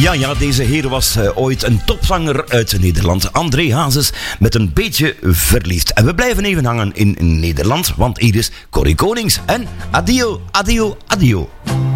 Ja, deze heer was ooit een topzanger uit Nederland. André Hazes met Een beetje verliefd. En we blijven even hangen in Nederland, want hier is Corrie Konings en Adio, Adio, Adio.